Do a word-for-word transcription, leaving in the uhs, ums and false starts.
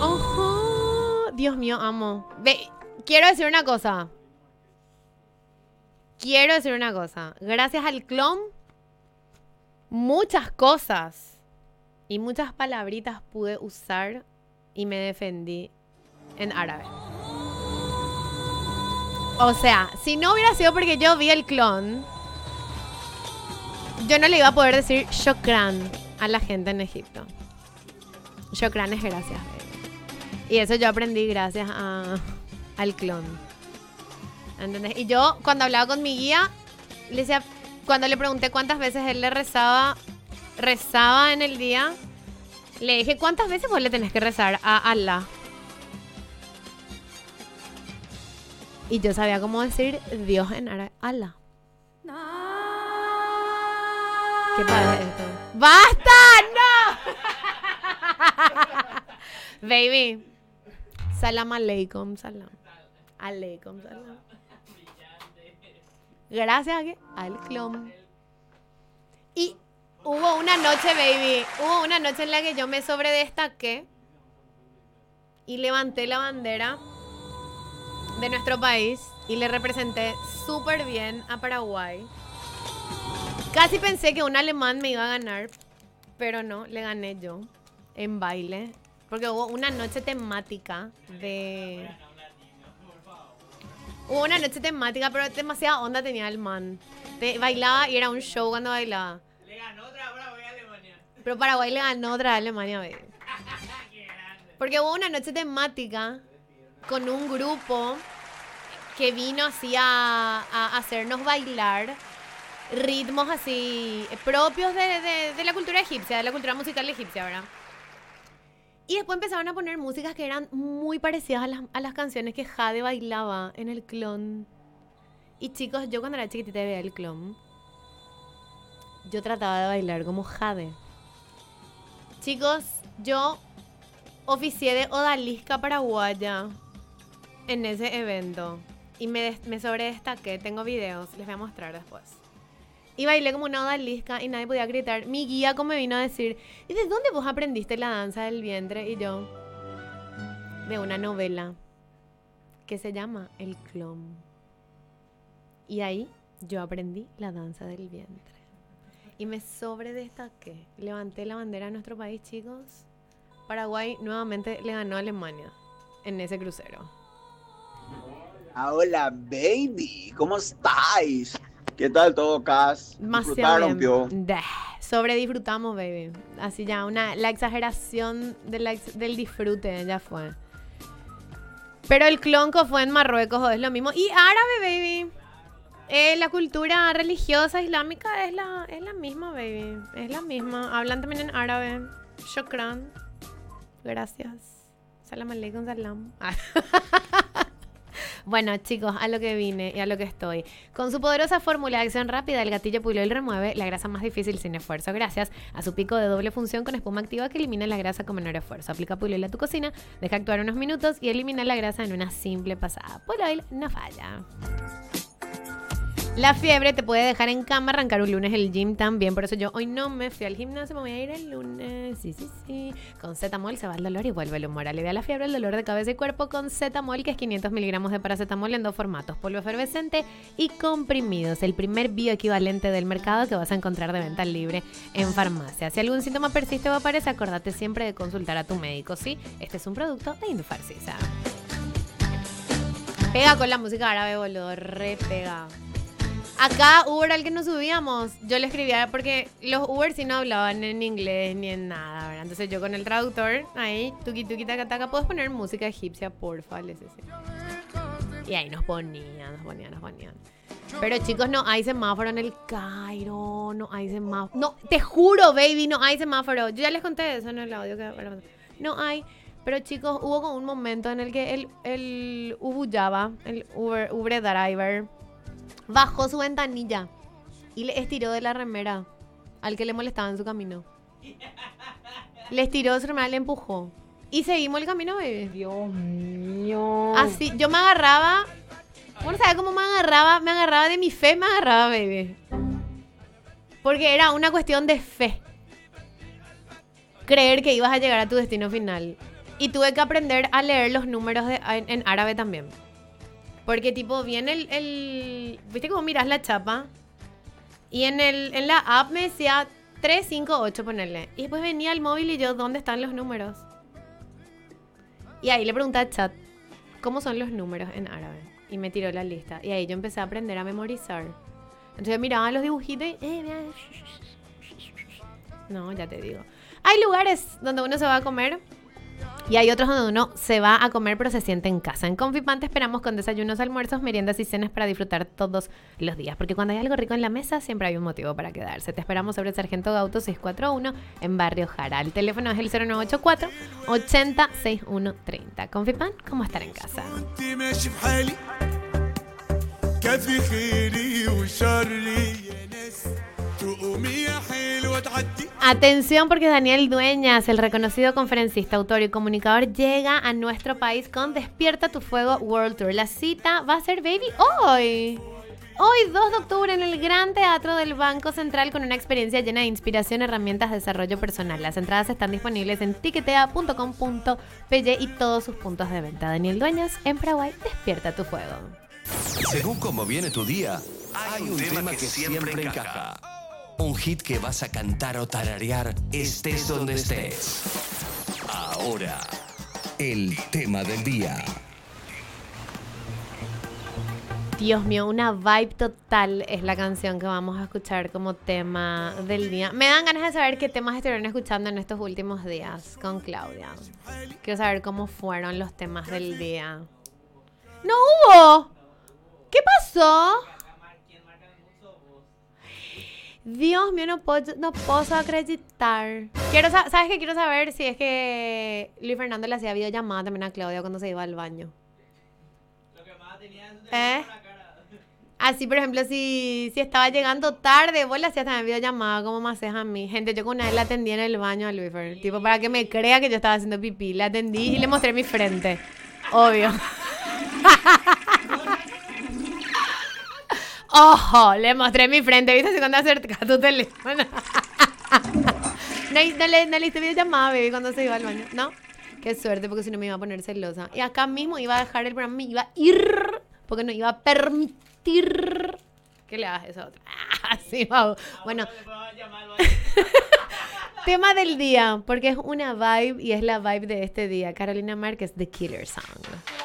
Ojo, Dios mío, amo. Ve, quiero decir una cosa. Quiero decir una cosa. Gracias al clon, muchas cosas y muchas palabritas pude usar y me defendí en árabe. O sea, si no hubiera sido porque yo vi el clon, yo no le iba a poder decir shokran a la gente en Egipto. Shokran es gracias. Y eso yo aprendí gracias a, al clon. ¿Entendés? Y yo, cuando hablaba con mi guía, le decía, cuando le pregunté cuántas veces él le rezaba, rezaba en el día, le dije, ¿cuántas veces vos le tenés que rezar a Allah? Y yo sabía cómo decir Dios en árabe. Allah. ¿Qué pasa esto? ¡Basta! ¡No! Baby. Salam aleikum, salam. Aleikum, salam. Gracias a que al clon. Y hubo una noche, baby. Hubo una noche en la que yo me sobredestaqué y levanté la bandera de nuestro país y le representé súper bien a Paraguay. Casi pensé que un alemán me iba a ganar, pero no, le gané yo en baile. Porque hubo una noche temática de... Hubo una noche temática, pero demasiada onda tenía el man. Te, bailaba y era un show cuando bailaba. Le ganó otra Paraguay a Alemania. Pero Paraguay le ganó otra a Alemania, baby. Porque hubo una noche temática con un grupo que vino así a, a hacernos bailar ritmos así propios de, de, de la cultura egipcia, de la cultura musical egipcia, ¿verdad? Y después empezaron a poner músicas que eran muy parecidas a las, a las canciones que Jade bailaba en el clon. Y chicos, yo cuando era chiquitita y veía el clon, yo trataba de bailar como Jade. Chicos, yo oficié de odalisca paraguaya en ese evento. Y me, me sobredestaqué, tengo videos, les voy a mostrar después. Y bailé como una odalisca y nadie podía gritar. Mi guía como me vino a decir, ¿y de dónde vos aprendiste la danza del vientre? Y yo, de una novela que se llama El Clon. Y ahí yo aprendí la danza del vientre. Y me sobredestaqué. Levanté la bandera de nuestro país, chicos. Paraguay nuevamente le ganó a Alemania en ese crucero. Hola, baby. ¿Cómo estáis? ¿Qué tal todo, Cas? Demasiado bien. Sobre disfrutamos, baby. Así ya, una, la exageración de la ex, del disfrute ya fue. Pero el clonco fue en Marruecos, es lo mismo. Y árabe, baby. Eh, la cultura religiosa islámica es la, es la misma, baby. Es la misma. Hablan también en árabe. Shukran. Gracias. Salam aleikum, salam. Bueno, chicos, a lo que vine y a lo que estoy. Con su poderosa fórmula de acción rápida, el gatillo Puliol remueve la grasa más difícil sin esfuerzo, gracias a su pico de doble función con espuma activa que elimina la grasa con menor esfuerzo. Aplica Puliol a tu cocina, deja actuar unos minutos y elimina la grasa en una simple pasada. Puliol no falla. La fiebre te puede dejar en cama, arrancar un lunes el gym también. Por eso yo hoy no me fui al gimnasio, me voy a ir el lunes. Sí, sí, sí. Con Zetamol se va el dolor y vuelve el humor. Alivia la fiebre, el dolor de cabeza y cuerpo con Zetamol, que es quinientos miligramos de paracetamol en dos formatos, polvo efervescente y comprimidos. El primer bioequivalente del mercado que vas a encontrar de venta libre en farmacia. Si algún síntoma persiste o aparece, acordate siempre de consultar a tu médico, ¿sí? Este es un producto de Indufarcisa. Pega con la música árabe, boludo. Re pega. Acá, Uber al que nos subíamos, yo le escribía porque los Uber sí no hablaban en inglés ni en nada, ¿verdad? Entonces yo con el traductor, ahí, tuki tuki taca taca, ¿puedes poner música egipcia, porfa? Les decía. Y ahí nos ponían, nos ponían, nos ponían. Pero chicos, no hay semáforo en el Cairo, no hay semáforo. No, te juro, baby, no hay semáforo. Yo ya les conté eso en el audio que... No hay. Pero chicos, hubo como un momento en el que el, el Ubuyaba, el Uber, Uber driver... bajó su ventanilla y le estiró de la remera al que le molestaba en su camino. Le estiró de su remera, le empujó. Y seguimos el camino, baby. Dios mío. Así, yo me agarraba... Bueno, ¿sabes cómo me agarraba? Me agarraba de mi fe, me agarraba, baby. Porque era una cuestión de fe. Creer que ibas a llegar a tu destino final. Y tuve que aprender a leer los números de, en, en árabe también. Porque tipo viene el, el... ¿Viste cómo miras la chapa? Y en, el, en la app me decía tres, cinco, ocho ponerle. Y después venía el móvil y yo, ¿dónde están los números? Y ahí le pregunté al chat, ¿cómo son los números en árabe? Y me tiró la lista. Y ahí yo empecé a aprender a memorizar. Entonces miraba los dibujitos y... Eh, mira. No, ya te digo. Hay lugares donde uno se va a comer y hay otros donde uno se va a comer pero se siente en casa. En Confipan te esperamos con desayunos, almuerzos, meriendas y cenas para disfrutar todos los días. Porque cuando hay algo rico en la mesa siempre hay un motivo para quedarse. Te esperamos sobre Sargento Gauto seiscientos cuarenta y uno en Barrio Jara. El teléfono es el cero nueve ocho cuatro, ochenta, sesenta y uno treinta. Confipan, ¿cómo estar en casa? Atención porque Daniel Dueñas, el reconocido conferencista, autor y comunicador, llega a nuestro país con Despierta tu Fuego World Tour. La cita va a ser, baby, hoy. Hoy, dos de octubre, en el Gran Teatro del Banco Central con una experiencia llena de inspiración, herramientas de desarrollo personal. Las entradas están disponibles en tiquetea punto com punto pe y todos sus puntos de venta. Daniel Dueñas, en Paraguay, Despierta tu Fuego. Según cómo viene tu día, hay un tema que siempre encaja. Un hit que vas a cantar o tararear estés donde estés. Ahora, el tema del día. Dios mío, una vibe total es la canción que vamos a escuchar como tema del día. Me dan ganas de saber qué temas estuvieron escuchando en estos últimos días con Claudia. Quiero saber cómo fueron los temas del día. ¡No hubo! ¿Qué pasó? Dios mío, no puedo, no puedo acreditar. Quiero, ¿sabes qué? Quiero saber si es que Luis Fernando le hacía videollamada también a Claudia cuando se iba al baño. Lo que más tenía es ¿Eh? una cara. Así, por ejemplo, si, si estaba llegando tarde, vos le hacías también videollamada como me haces a mí. Gente, yo con una vez la atendí en el baño a Luis Fernando. Tipo, para que me crea que yo estaba haciendo pipí. La atendí y le mostré mi frente. Obvio. Ojo, le mostré mi frente. ¿Viste? Así cuando acercas tu teléfono. No, no, le, no le hice videollamada, baby, cuando se iba al baño. ¿No? Qué suerte, porque si no me iba a poner celosa. Y acá mismo iba a dejar el programa, me iba a ir, porque no iba a permitir que le hagas eso a otra. Así va. Bueno. Tema del día, porque es una vibe y es la vibe de este día. Carolina Márquez, The Killer Song.